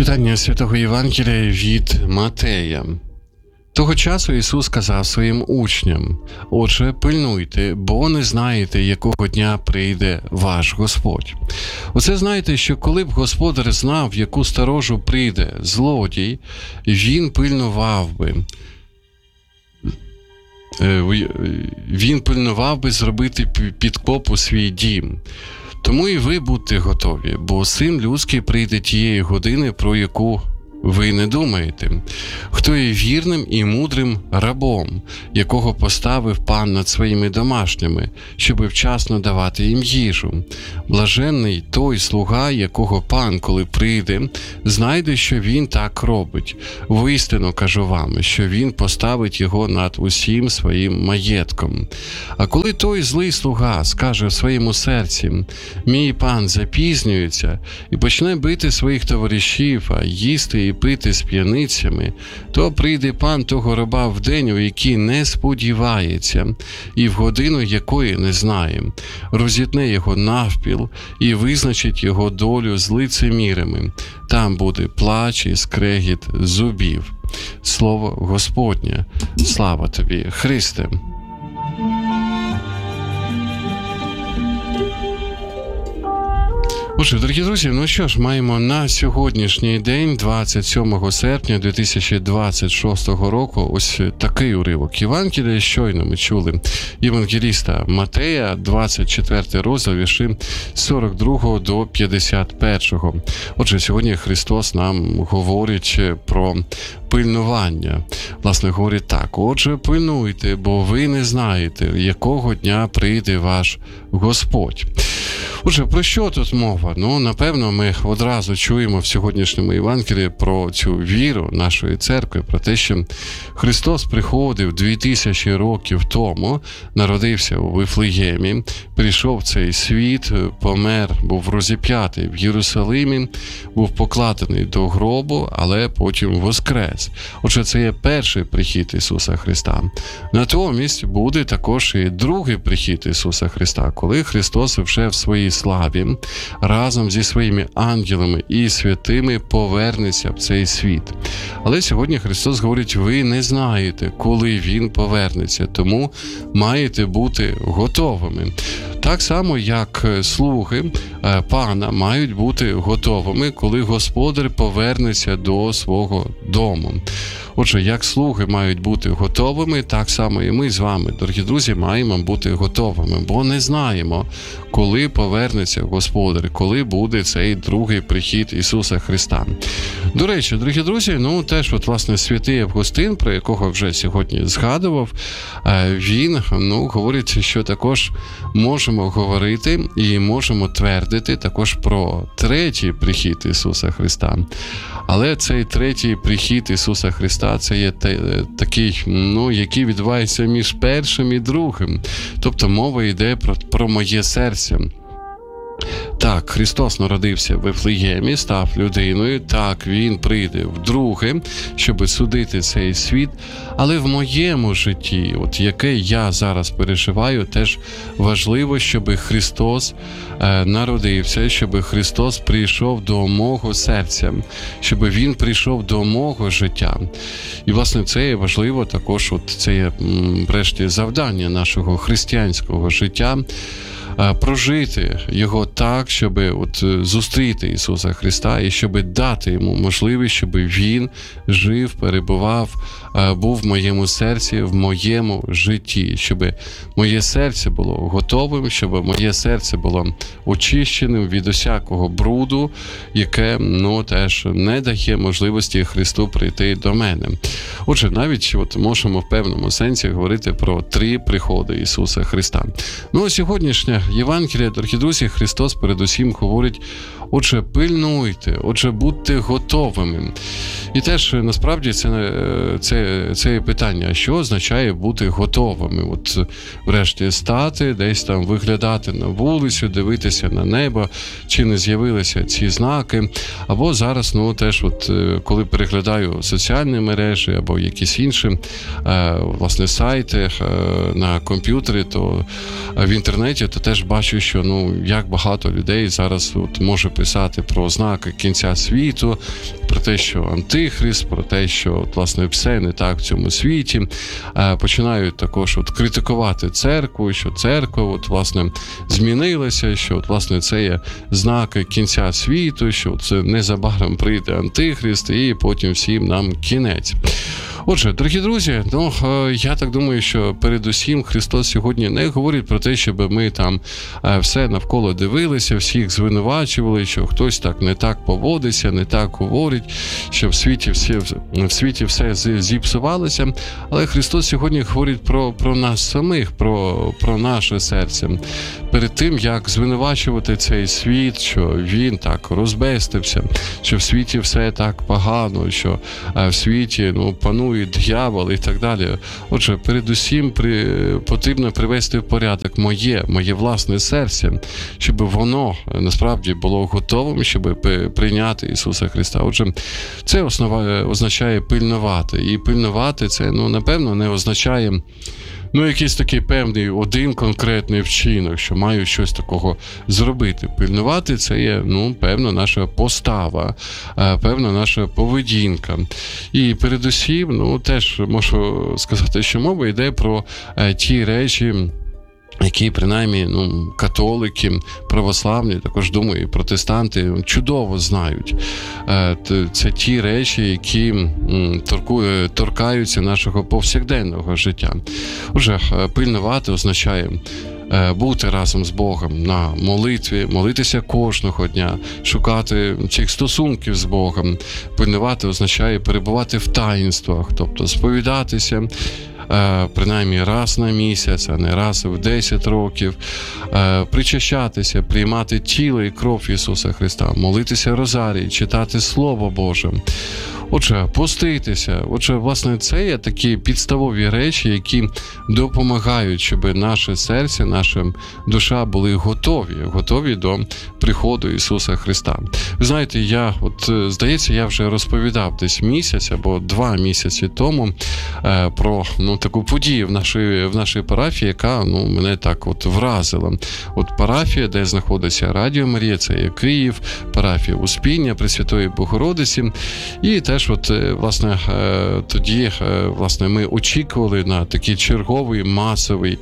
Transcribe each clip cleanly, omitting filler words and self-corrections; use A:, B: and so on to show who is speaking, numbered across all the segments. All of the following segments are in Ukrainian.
A: Читання Святого Євангелія від Матея. Того часу Ісус сказав своїм учням: «Отже, пильнуйте, бо не знаєте, якого дня прийде ваш Господь». Оце знаєте, що коли б господар знав, в яку сторожу прийде злодій, він пильнував би зробити підкоп у свій дім. Тому і ви будьте готові, бо Син людський прийде тієї години, про яку ви не думаєте. Хто є вірним і мудрим рабом, якого поставив пан над своїми домашніми, щоби вчасно давати їм їжу. Блаженний той слуга, якого пан, коли прийде, знайде, що він так робить. Воістину кажу вам, що він поставить його над усім своїм маєтком. А коли той злий слуга скаже в своєму серці: «Мій пан запізнюється», і почне бити своїх товаришів, а їсти і пити з п'яницями, то прийде пан того раба в день, у який не сподівається, і в годину якої не знає, розітне його навпіл і визначить його долю з лицемірами. Там буде плач і скрегіт зубів. Слово Господнє. Слава тобі, Христе! Отже, дорогі друзі, ну що ж, маємо на сьогоднішній день, 27 серпня 2026 року, ось такий уривок Євангелія. Щойно ми чули євангеліста Матея, 24 розділ, вірші 42 до 51. Отже, сьогодні Христос нам говорить про пильнування. Власне, говорить так: «Отже, пильнуйте, бо ви не знаєте, якого дня прийде ваш Господь». Отже, про що тут мова? Ну, напевно, ми одразу чуємо в сьогоднішньому Євангелії про цю віру нашої церкви, про те, що Христос приходив 2000 років тому, народився у Вифлеємі, прийшов в цей світ, помер, був розіп'ятий в Єрусалимі, був покладений до гробу, але потім воскрес. Отже, це є перший прихід Ісуса Христа. Натомість буде також і другий прихід Ісуса Христа, коли Христос вже в своїй славі разом зі своїми ангелами і святими повернеться в цей світ. Але сьогодні Христос говорить: ви не знаєте, коли Він повернеться, тому маєте бути готовими. Так само, як слуги пана мають бути готовими, коли господар повернеться до свого дому. Отже, як слуги мають бути готовими, так само і ми з вами, дорогі друзі, маємо бути готовими, бо не знаємо, коли повернеться Господар, коли буде цей другий прихід Ісуса Христа. До речі, дорогі друзі, теж власне святий Августин, про якого вже сьогодні згадував, він говорить, що також можемо говорити і можемо твердити також про третій прихід Ісуса Христа. Але цей третій прихід Ісуса Христа, це є такий, який відбувається між першим і другим. Тобто мова йде про моє серце. Так, Христос народився в Вифлеємі, став людиною, так, Він прийде вдруге, щоб судити цей світ, але в моєму житті, яке я зараз переживаю, теж важливо, щоб Христос народився, щоб Христос прийшов до мого серця, щоб Він прийшов до мого життя. І, власне, це є важливо також, це є, врешті, завдання нашого християнського життя, прожити його так, щоб зустріти Ісуса Христа і щоб дати Йому можливість, щоб Він жив, перебував, був в моєму серці, в моєму житті, щоб моє серце було готовим, щоб моє серце було очищеним від усякого бруду, яке, теж не дає можливості Христу прийти до мене. Отже, навіть можемо в певному сенсі говорити про три приходи Ісуса Христа. Сьогоднішня Євангелія, дорогі друзі, Христос передусім говорить: отже, пильнуйте, отже, будьте готовими. І теж, насправді, це питання, що означає бути готовими? Врешті, стати, десь там виглядати на вулицю, дивитися на небо, чи не з'явилися ці знаки. Або зараз, теж, коли переглядаю соціальні мережі, або якісь інші, власне, сайти на комп'ютері, то в інтернеті, то теж бачу, що, як багато людей зараз може писати про ознаки кінця світу, про те, що антихрист, про те, що от, власне, все не так в цьому світі. Починають також от критикувати церкву, що церква от, власне, змінилася, що от, власне, це є знаки кінця світу, що це незабаром прийде антихрист і потім всім нам кінець. Отже, дорогі друзі, я так думаю, що передусім Христос сьогодні не говорить про те, щоб ми там все навколо дивилися, всіх звинувачували, що хтось так не так поводиться, не так говорить, що в світі все зіпсувалося. Але Христос сьогодні говорить про нас самих, про наше серце. Перед тим, як звинувачувати цей світ, що він так розбестився, що в світі все так погано, що в світі панує диявол і так далі. Отже, передусім потрібно привести в порядок моє власне серце, щоб воно насправді було готовим, щоб прийняти Ісуса Христа. Отже, це означає пильнувати. І пильнувати це, напевно, не означає якийсь такий певний один конкретний вчинок, що маю щось такого зробити. Пильнувати – це є, певна наша постава, певна наша поведінка. І передусім, теж можу сказати, що мова йде про ті речі, які, принаймні, католики, православні, також, думаю, і протестанти чудово знають. Це ті речі, які торкаються нашого повсякденного життя. Отже, пильнувати означає бути разом з Богом на молитві, молитися кожного дня, шукати цих стосунків з Богом. Пильнувати означає перебувати в таїнствах, тобто сповідатися, принаймні раз на місяць, а не раз в 10 років, причащатися, приймати тіло і кров Ісуса Христа, молитися розарій, читати Слово Боже. Отже, поститися. Отже, власне, це є такі підставові речі, які допомагають, щоб наше серце, наша душа були готові до приходу Ісуса Христа. Ви знаєте, здається, я вже розповідав десь місяць або 2 місяці тому про таку подію в нашій парафії, яка мене так вразила. Парафія, де знаходиться Радіо Марія, це є Київ, парафія Успіння Пресвятої Богородиці. І теж власне, тоді ми очікували на такий черговий масовий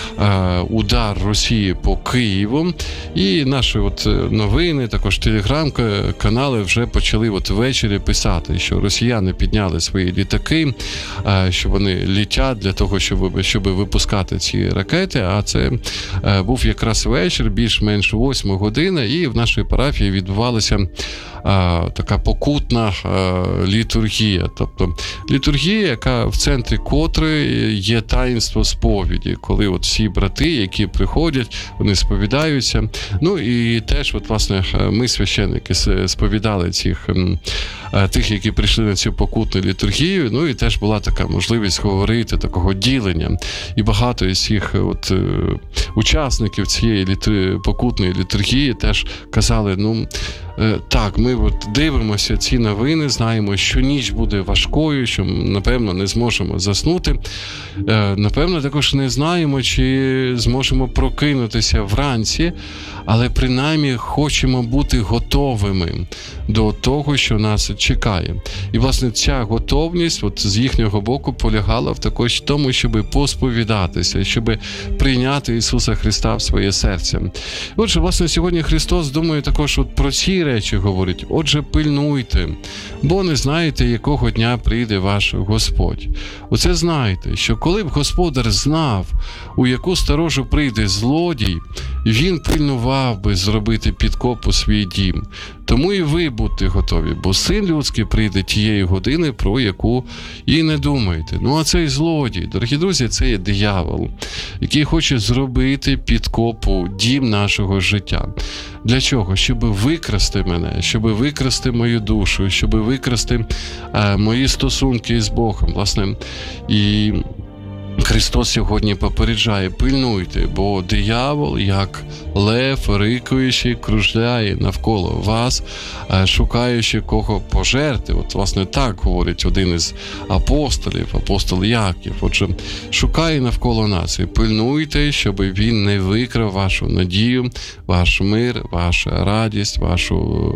A: удар Росії по Києву. І наші новини, також телеграм-канали вже почали ввечері писати, що росіяни підняли свої літаки, що вони літять для того, щоб випускати ці ракети. А це був якраз вечір, більш-менш 8 година, і в нашій парафії відбувалася така покутна літургія. Тобто літургія, яка в центрі котрої є таїнство сповіді, коли всі брати, які приходять, вони сповідаються. І теж, власне, ми, священники, сповідали тих, які прийшли на цю покутну літургію, і теж була така можливість говорити, такого ділення. І багато із цих учасників цієї покутної літургії теж казали, так, ми дивимося ці новини, знаємо, що ніч буде важкою, що, напевно, не зможемо заснути. Напевно, також не знаємо, чи зможемо прокинутися вранці, але принаймні хочемо бути готовими до того, що нас чекає. І, власне, ця готовність з їхнього боку полягала також в тому, щоб посповідатися, щоб прийняти Ісуса Христа в своє серце. Отже, власне, сьогодні Христос, думаю, також про ці речі говорить. Отже, пильнуйте, бо не знаєте, якого дня прийде ваш Господь. Оце знайте, що коли б Господар знав, у яку сторожу прийде злодій, він пильнував би зробити підкоп у свій дім. Тому і ви будьте готові, бо Син людський прийде тієї години, про яку і не думаєте. А цей злодій, дорогі друзі, це є диявол, який хоче зробити підкоп у дім нашого життя. Для чого? Щоб викрасти мене, щоб викрасти мою душу, щоб викрасти мої стосунки з Богом, власне. І Христос сьогодні попереджає: пильнуйте, бо диявол, як лев, рикуючи, кружляє навколо вас, шукаючи кого пожерти. Власне, так говорить один із апостолів, апостол Яків. Отже, шукає навколо нас. І пильнуйте, щоб він не викрав вашу надію, ваш мир, вашу радість, вашу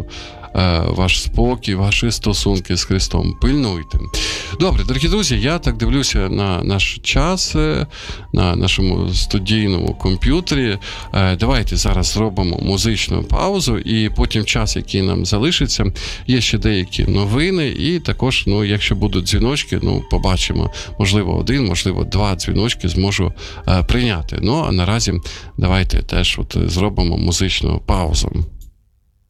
A: ваш спокій, ваші стосунки з Христом. Пильнуйте. Добре, дорогі друзі, я так дивлюся на наш час, на нашому студійному комп'ютері. Давайте зараз зробимо музичну паузу, і потім час, який нам залишиться, є ще деякі новини, і також, якщо будуть дзвіночки, побачимо, можливо, один, можливо, два дзвіночки зможу прийняти. А наразі давайте теж зробимо музичну паузу.